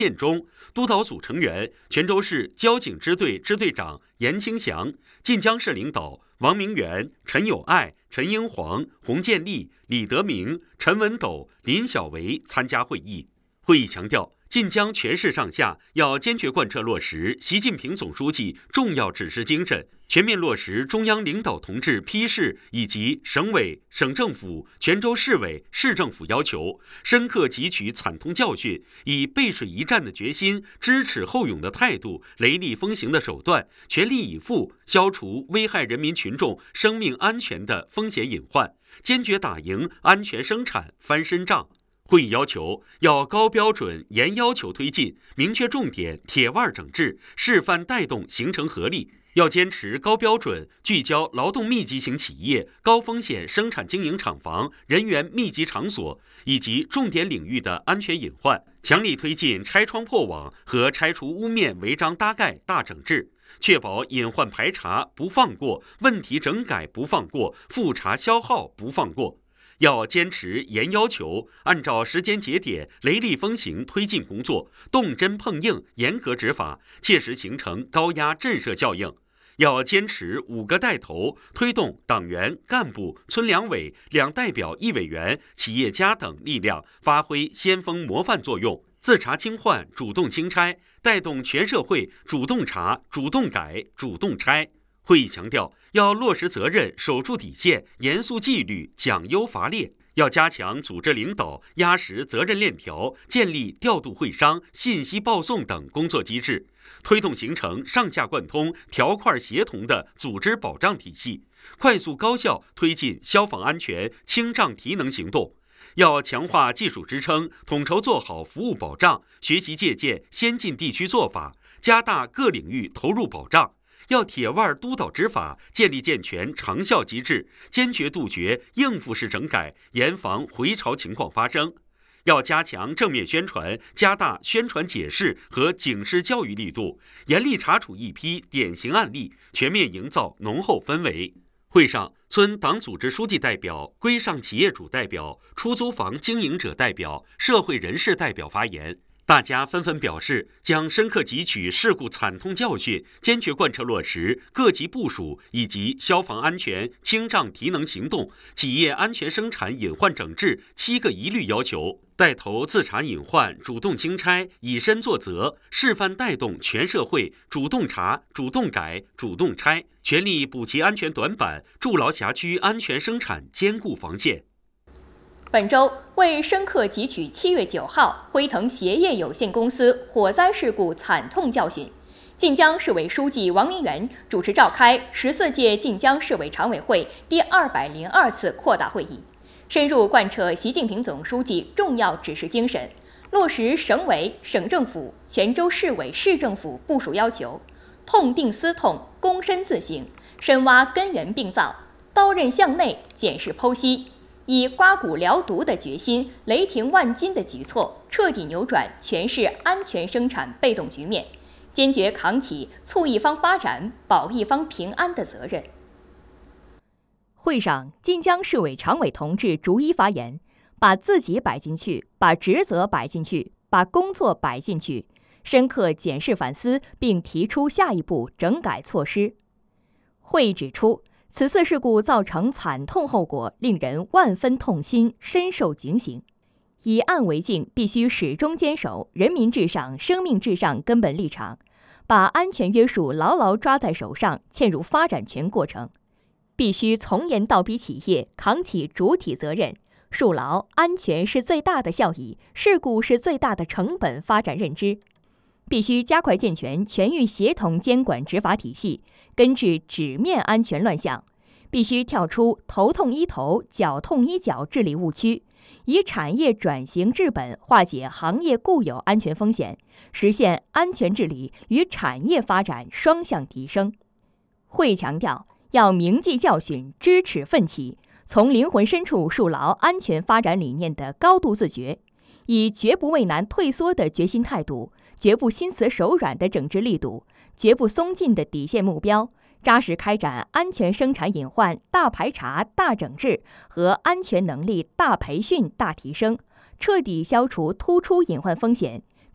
建中，督导组成员泉州市交警支队支队长严清祥，晋江市领导王明元、陈友爱、陈英煌、洪建立、李德明、陈文斗、林小维参加会议。会议强调，晋江全市上下要坚决贯彻落实习近平总书记重要指示精神，全面落实中央领导同志批示以及省委、省政府、泉州市委、市政府要求，深刻汲取惨痛教训，以背水一战的决心、知耻后勇的态度、雷厉风行的手段，全力以赴消除危害人民群众生命安全的风险隐患，坚决打赢安全生产翻身仗。会议要求，要高标准、严要求推进，明确重点，铁腕整治，示范带动形成合力。要坚持高标准，聚焦劳动密集型企业、高风险生产经营厂房、人员密集场所以及重点领域的安全隐患，强力推进拆窗破网和拆除污蔑违章搭盖大整治，确保隐患排查不放过，问题整改不放过，复查消耗不放过。要坚持严要求，按照时间节点雷厉风行推进工作，动真碰硬，严格执法，切实形成高压震慑效应。要坚持5个带头，推动党员、干部、村两委、2代表1委员、企业家等力量发挥先锋模范作用，自查清换，主动清拆，带动全社会主动查、主动改、主动拆。会议强调，要落实责任，守住底线，严肃纪律，奖优罚劣。要加强组织领导，压实责任链条，建立调度会商、信息报送等工作机制，推动形成上下贯通、条块协同的组织保障体系，快速高效推进消防安全清障提能行动。要强化技术支撑，统筹做好服务保障，学习借鉴先进地区做法，加大各领域投入保障。要铁腕督导执法，建立健全长效机制，坚决杜绝应付式整改，严防回潮情况发生。要加强正面宣传，加大宣传解释和警示教育力度，严厉查处一批典型案例，全面营造浓厚氛围。会上，村党组织书记代表、规上企业主代表、出租房经营者代表、社会人士代表发言。大家纷纷表示，将深刻汲取事故惨痛教训，坚决贯彻落实各级部署以及消防安全清障提能行动、企业安全生产隐患整治7个一律要求，带头自查隐患，主动清拆，以身作则，示范带动全社会主动查、主动改、主动拆，全力补齐安全短板，筑牢辖区安全生产坚固防线。 本周为深刻汲取7月9号辉腾鞋业有限公司火灾事故惨痛教训，晋江市委书记王明元主持召开14届晋江市委常委会第202次扩大会议，深入贯彻习近平总书记重要指示精神，落实省委、省政府、泉州市委、市政府部署要求，痛定思痛，躬身自省，深挖根源病灶，刀刃向内，检视剖析。以刮骨疗毒的决心、雷霆万钧的举措，彻底扭转全市安全生产被动局面，坚决扛起促一方发展、保一方平安的责任。会上，晋江市委常委同志逐一发言，把自己摆进去，把职责摆进去，把工作摆进去，深刻检视反思，并提出下一步整改措施。会议指出，此次事故造成惨痛后果，令人万分痛心，深受警醒。以案为镜，必须始终坚守人民至上、生命至上根本立场，把安全约束牢牢抓在手上，嵌入发展全过程。必须从严倒逼企业扛起主体责任，树牢安全是最大的效益，事故是最大的成本发展认知。必须加快健全全域协同监管执法体系，根治纸面安全乱象。必须跳出头痛医头、脚痛医脚治理误区，以产业转型治本，化解行业固有安全风险，实现安全治理与产业发展双向提升。会强调，要铭记教训，知耻奋起，从灵魂深处树牢安全发展理念的高度自觉，以绝不畏难退缩的决心态度，绝不心慈手软的整治力度，绝不松劲的底线目标，扎实开展安全生产隐患大排查、大整治和安全能力大培训、大提升，彻底消除突出隐患风险，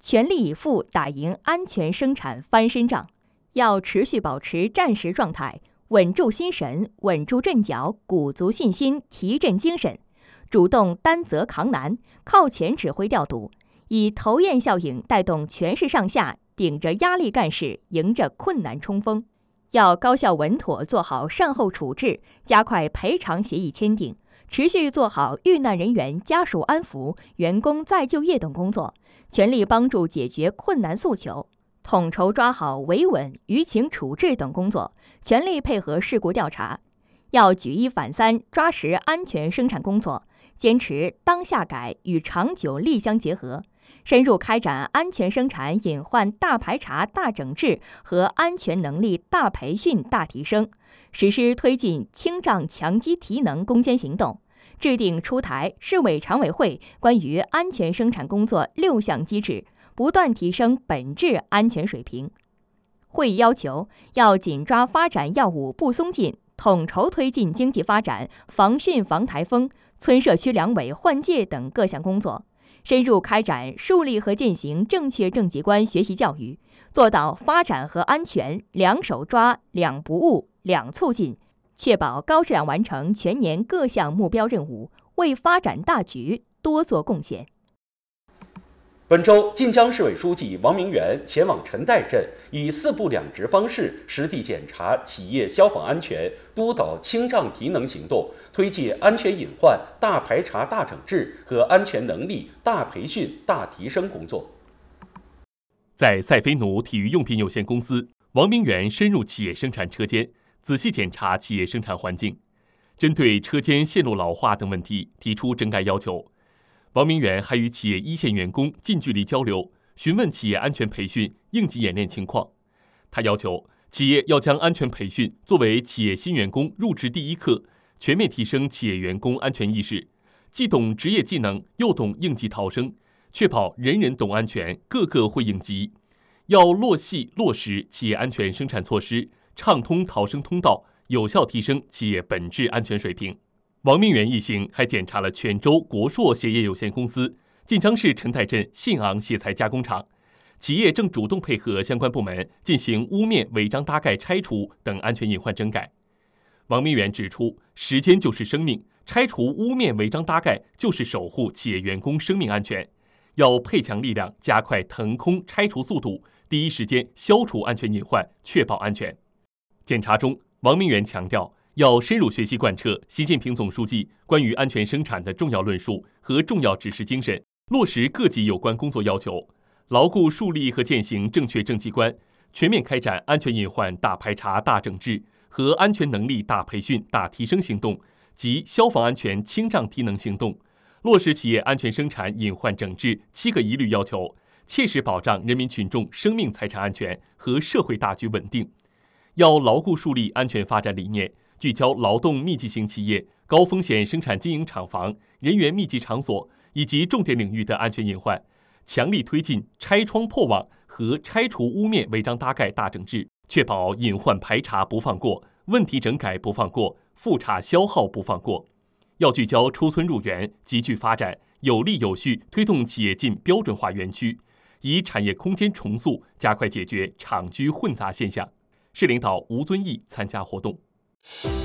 全力以赴打赢安全生产翻身仗。要持续保持战时状态，稳住心神，稳住阵脚，鼓足信心，提振精神，主动担责扛难，靠前指挥调度，以头雁效应带动全市上下顶着压力干事，迎着困难冲锋。要高效稳妥做好善后处置，加快赔偿协议签订，持续做好遇难人员家属安抚、员工再就业等工作，全力帮助解决困难诉求，统筹抓好维稳、舆情处置等工作，全力配合事故调查。要举一反三，抓实安全生产工作，坚持当下改与长久力相结合，深入开展安全生产隐患大排查大整治和安全能力大培训大提升，实施推进清障强基提能攻坚行动，制定出台市委常委会关于安全生产工作6项机制，不断提升本质安全水平。会议要求要紧抓发展要务不松劲，统筹推进经济发展、防汛防台风、村社区两委换届等各项工作，深入开展树立和践行正确政绩观学习教育，做到发展和安全两手抓、两不误、两促进，确保高质量完成全年各项目标任务，为发展大局多做贡献。 本周，晋江市委书记王明元前往陈岱镇，以4部2职方式实地检查企业消防安全，督导清障提能行动，推进安全隐患大排查大整治和安全能力大培训大提升工作。 在赛飞奴体育用品有限公司，王明元深入企业生产车间，仔细检查企业生产环境，针对车间线路老化等问题提出整改要求。王明元还与企业一线员工近距离交流，询问企业安全培训、应急演练情况。他要求企业要将安全培训作为企业新员工入职第一课，全面提升企业员工安全意识，既懂职业技能，又懂应急逃生，确保人人懂安全，个个会应急。要落细落实企业安全生产措施，畅通逃生通道，有效提升企业本质安全水平。王明元一行还检查了泉州国硕鞋业有限公司、晋江市陈岱镇信昂鞋材加工厂，企业正主动配合相关部门进行屋面违章搭盖拆除等安全隐患整改。王明元指出，时间就是生命，拆除屋面违章搭盖就是守护企业员工生命安全，要配强力量，加快腾空拆除速度，第一时间消除安全隐患，确保安全。检查中，王明元强调，要深入学习贯彻习近平总书记关于安全生产的重要论述和重要指示精神，落实各级有关工作要求，牢固树立和践行正确政绩观，全面开展安全隐患大排查大整治和安全能力大培训大提升行动及消防安全清障提能行动，落实企业安全生产隐患整治7个一律要求，切实保障人民群众生命财产安全和社会大局稳定。要牢固树立安全发展理念，聚焦劳动密集型企业、高风险生产经营厂房、人员密集场所以及重点领域的安全隐患，强力推进拆窗破网和拆除屋面违章搭盖大整治，确保隐患排查不放过，问题整改不放过，复查消耗不放过。要聚焦出村入园、集聚发展，有力有序推动企业进标准化园区，以产业空间重塑加快解决厂居混杂现象。市领导吴遵义参加活动。